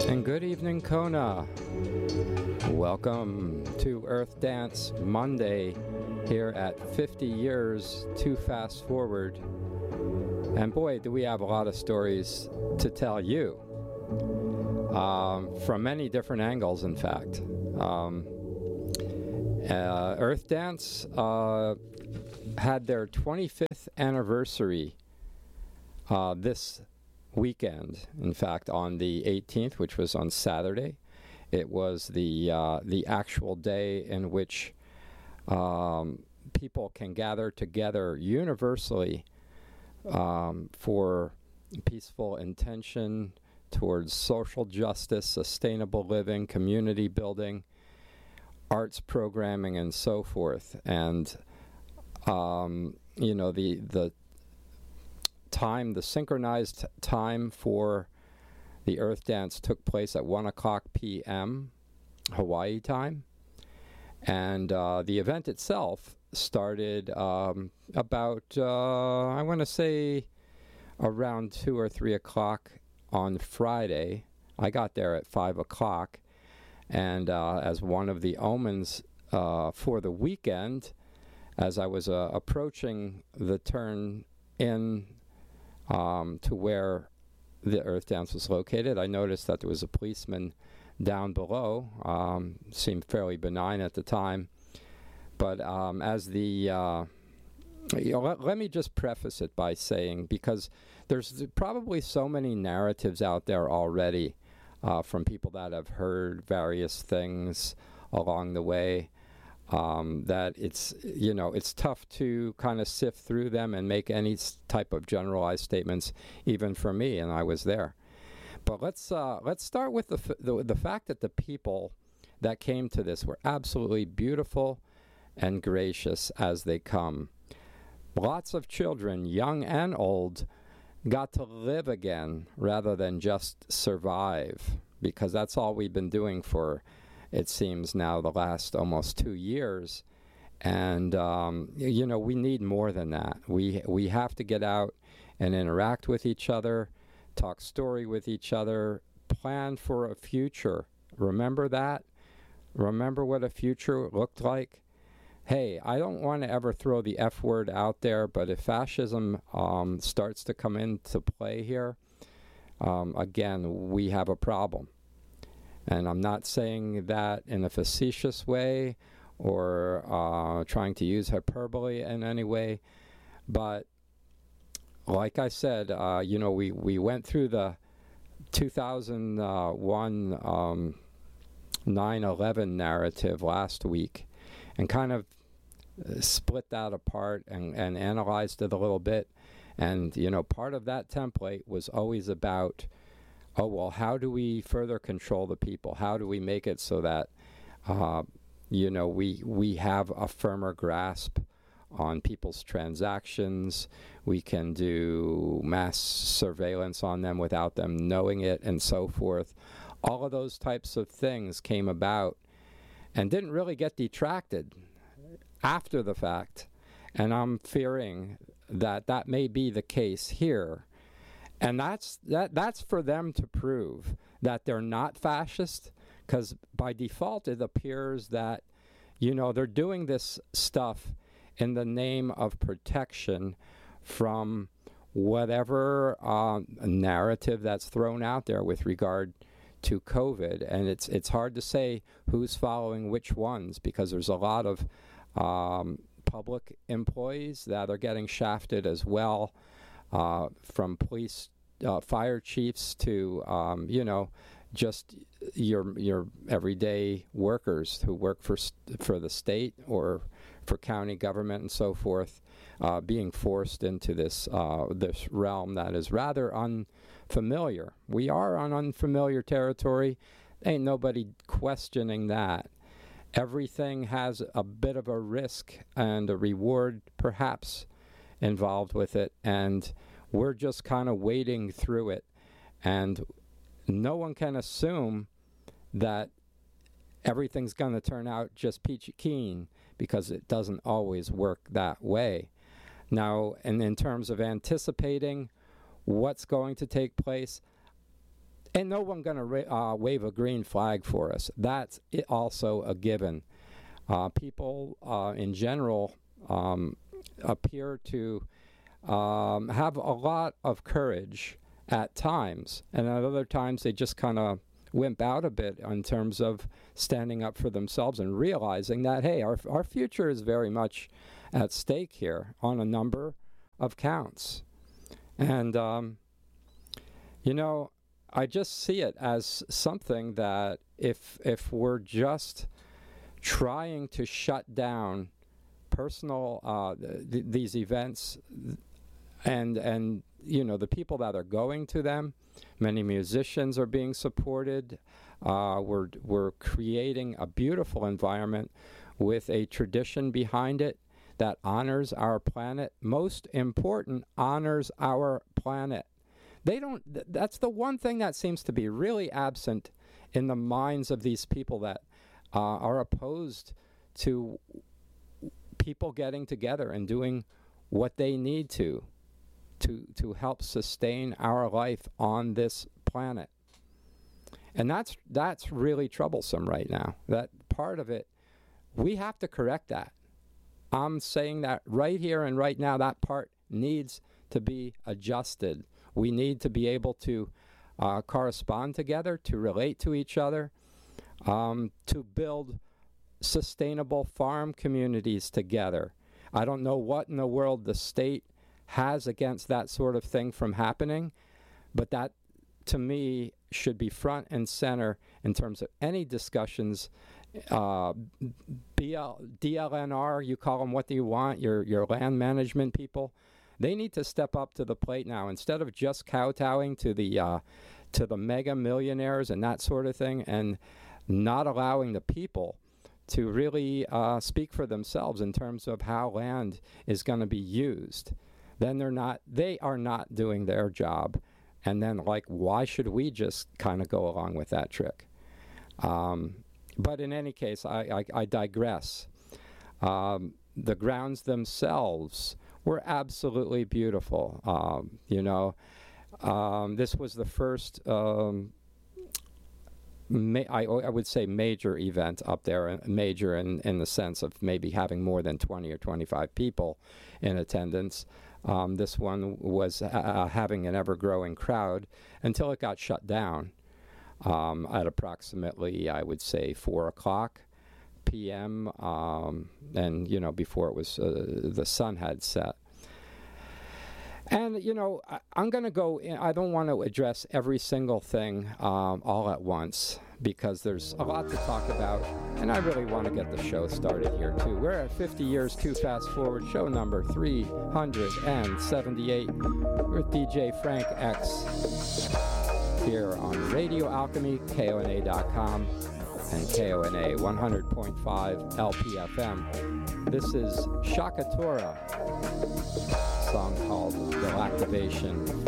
And good evening, Kona. Welcome to Earth Dance Monday here at 50 years to fast forward. And boy, do we have a lot of stories to tell you from many different angles, in fact. Earth Dance had their 25th anniversary this weekend. In fact, on the 18th, which was on Saturday, it was the actual day in which people can gather together universally for peaceful intention towards social justice, sustainable living, community building, arts programming, and so forth. And the time, the synchronized time for the Earth Dance took place at 1 o'clock p.m. Hawaii time. And the event itself started about, I want to say, around 2 or 3 o'clock on Friday. I got there at 5 o'clock. And as one of the omens for the weekend, as I was approaching the turn in to where the Earth Dance was located, I noticed that there was a policeman down below. Seemed fairly benign at the time. But as the... let me just preface it by saying, because there's probably so many narratives out there already from people that have heard various things along the way, that it's tough to kind of sift through them and make any type of generalized statements, even for me, and I was there. But let's start with the fact that the people that came to this were absolutely beautiful and gracious as they come. Lots of children, young and old, got to live again rather than just survive, because that's all we've been doing for, it seems now, the last almost 2 years. And, we need more than that. We have to get out and interact with each other, talk story with each other, plan for a future. Remember that? Remember what a future looked like? Hey, I don't want to ever throw the F word out there, but if fascism starts to come into play here, again, we have a problem. And I'm not saying that in a facetious way or trying to use hyperbole in any way, but like I said, we went through the 2001 9/11 narrative last week and kind of split that apart and analyzed it a little bit. And, part of that template was always about, how do we further control the people? How do we make it so that, we have a firmer grasp on people's transactions? We can do mass surveillance on them without them knowing it, and so forth. All of those types of things came about and didn't really get detracted after the fact. And I'm fearing that may be the case here. And that's for them to prove that they're not fascist, because by default it appears that, they're doing this stuff in the name of protection from whatever narrative that's thrown out there with regard to COVID. And it's hard to say who's following which ones, because there's a lot of public employees that are getting shafted as well, from police, fire chiefs to just your everyday workers who work for the state or for county government and so forth, being forced into this realm that is rather unfamiliar. We are on unfamiliar territory. Ain't nobody questioning that. Everything has a bit of a risk and a reward perhaps involved with it, and we're just kind of wading through it. And no one can assume that everything's going to turn out just peachy keen, because it doesn't always work that way. Now, and in terms of anticipating what's going to take place, And no one going to wave a green flag for us. That's also a given. People in general appear to have a lot of courage at times, and at other times they just kind of wimp out a bit in terms of standing up for themselves and realizing that, hey, our future is very much at stake here on a number of counts. And, I just see it as something that if we're just trying to shut down personal these events and the people that are going to them, many musicians are being supported. We're creating a beautiful environment with a tradition behind it that honors our planet. Most important, honors our planet. That's the one thing that seems to be really absent in the minds of these people that are opposed to people getting together and doing what they need to help sustain our life on this planet. And that's really troublesome right now. That part of it, we have to correct that. I'm saying that right here and right now, that part needs to be adjusted. We need to be able to correspond together, to relate to each other, to build sustainable farm communities together. I don't know what in the world the state has against that sort of thing from happening, but that, to me, should be front and center in terms of any discussions. DLNR, you call them what do you want, your land management people, they need to step up to the plate now. Instead of just kowtowing to the mega millionaires and that sort of thing, and not allowing the people to really speak for themselves in terms of how land is going to be used, then they are not doing their job. And then, why should we just kind of go along with that trick? But in any case, I digress. The grounds themselves were absolutely beautiful. This was the first, I would say, major event up there, major in the sense of maybe having more than 20 or 25 people in attendance. This one was having an ever-growing crowd until it got shut down at approximately, I would say, 4 o'clock p.m., and, before it was the sun had set. And, I'm going to go in. I don't want to address every single thing all at once because there's a lot to talk about, and I really want to get the show started here, too. We're at 50 Years Too Fast Forward, show number 378 with DJ Frank X here on Radio Alchemy, KONA.com, and KONA 100.5 LPFM. This is Shaka Tora, song called Galactivation.